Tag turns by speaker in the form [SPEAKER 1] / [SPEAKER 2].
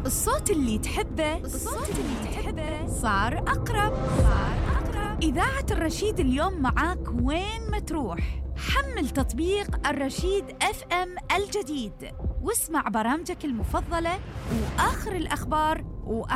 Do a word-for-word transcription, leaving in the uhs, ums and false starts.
[SPEAKER 1] الصوت اللي تحبه الصوت اللي تحبه صار أقرب صار أقرب. إذاعة الرشيد اليوم معاك وين ما تروح. حمل تطبيق الرشيد اف ام الجديد واسمع برامجك المفضلة وآخر الأخبار و